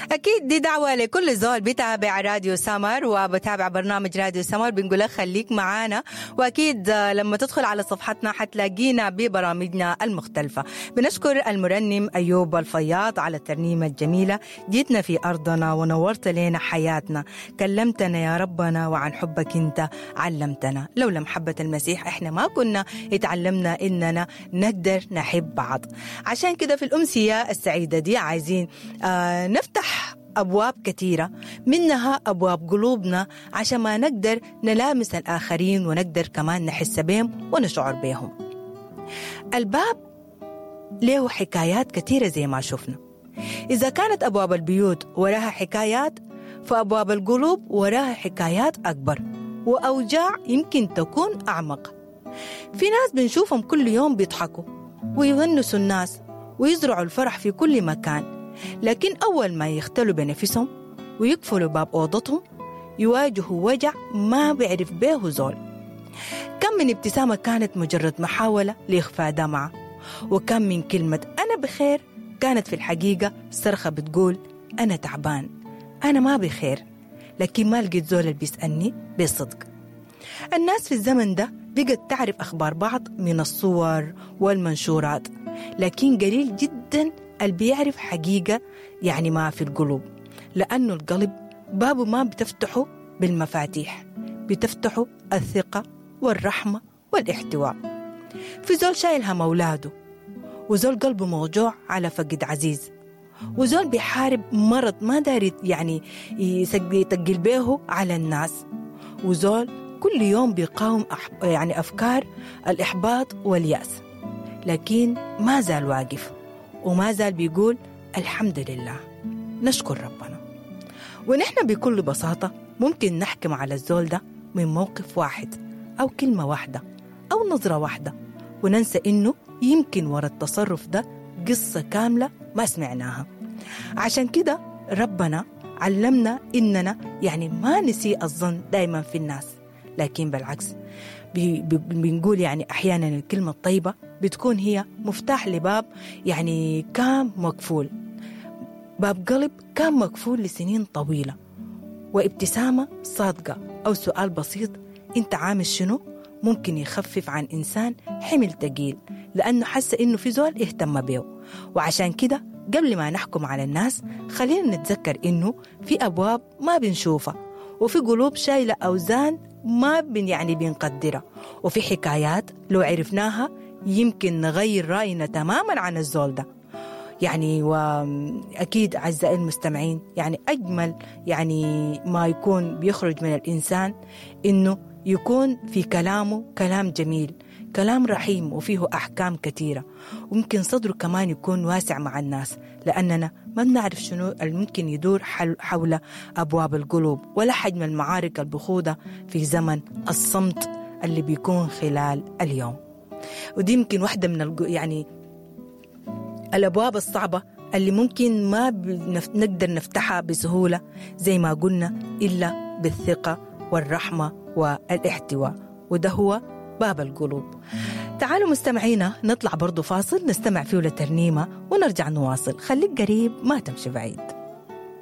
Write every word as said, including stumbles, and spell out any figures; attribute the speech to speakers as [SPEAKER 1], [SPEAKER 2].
[SPEAKER 1] أكيد دي دعوة لكل زول بيتابع راديو سمر وبتابع برنامج راديو سمر، بنقول لك خليك معانا. وأكيد لما تدخل على صفحتنا حتلاقينا ببرامجنا المختلفة. بنشكر المرنم أيوب الفياض على الترنيمة الجميلة. جيتنا في أرضنا ونورت لنا حياتنا، كلمتنا يا ربنا وعن حبك أنت علمتنا. لولا محبة المسيح إحنا ما كنا اتعلمنا إننا نقدر نحب بعض. عشان كده في الأمسية السعيدة دي عايزين آه نفتح أبواب كثيرة، منها أبواب قلوبنا عشان ما نقدر نلامس الآخرين ونقدر كمان نحس بهم ونشعر بهم. الباب له حكايات كثيرة زي ما شفنا. إذا كانت أبواب البيوت وراها حكايات، فأبواب القلوب وراها حكايات أكبر وأوجاع يمكن تكون أعمق. في ناس بنشوفهم كل يوم بيضحكوا ويونسوا الناس ويزرعوا الفرح في كل مكان، لكن أول ما يختلوا بنفسهم ويقفلوا باب أوضتهم يواجهوا وجع ما بيعرف به زول. كم من ابتسامة كانت مجرد محاولة لإخفاء دمعة، وكم من كلمة أنا بخير كانت في الحقيقة صرخة بتقول أنا تعبان، أنا ما بخير، لكن ما لقيت زول اللي بيسألني بصدق. الناس في الزمن ده بقت تعرف أخبار بعض من الصور والمنشورات، لكن قليل جدا اللي بيعرف حقيقة يعني ما في القلوب، لأنه القلب بابه ما بتفتحه بالمفاتيح، بتفتحه الثقة والرحمة والاحتواء. في زول شايل هم أولاده، وزول قلبه موجوع على فقد عزيز، وزول بيحارب مرض ما داري يعني يتقل بيه على الناس، وزول كل يوم بيقاوم يعني أفكار الإحباط واليأس، لكن ما زال واقف وما زال بيقول الحمد لله، نشكر ربنا. ونحن بكل بساطة ممكن نحكم على الزول ده من موقف واحد أو كلمة واحدة أو نظرة واحدة، وننسى إنه يمكن ورا التصرف ده قصة كاملة ما سمعناها. عشان كده ربنا علمنا إننا يعني ما نسيء الظن دايما في الناس، لكن بالعكس بنقول يعني أحيانا الكلمة الطيبة بتكون هي مفتاح لباب يعني كان مقفول، باب قلب كان مقفول لسنين طويلة. وابتسامة صادقة أو سؤال بسيط أنت عامل شنو ممكن يخفف عن إنسان حمل تقيل، لأنه حس إنه في زول اهتم بيه. وعشان كده قبل ما نحكم على الناس خلينا نتذكر إنه في أبواب ما بنشوفها، وفي قلوب شايلة أوزان ما بن يعني بنقدرها، وفي حكايات لو عرفناها يمكن نغير رأينا تماما عن الزول ده. يعني وأكيد أعزائي المستمعين يعني أجمل يعني ما يكون بيخرج من الإنسان إنه يكون في كلامه كلام جميل، كلام رحيم وفيه أحكام كثيرة، وممكن صدره كمان يكون واسع مع الناس، لأننا ما بنعرف شنو الممكن يدور حول أبواب القلوب ولا حجم المعارك البخوضة في زمن الصمت اللي بيكون خلال اليوم. ودي يمكن واحدة من يعني الأبواب الصعبة اللي ممكن ما نقدر نفتحها بسهولة زي ما قلنا إلا بالثقة والرحمة والاحتواء، وده هو باب القلوب. تعالوا مستمعينا نطلع برضو فاصل نستمع فيه لترنيمة ونرجع نواصل. خليك قريب ما تمشي بعيد.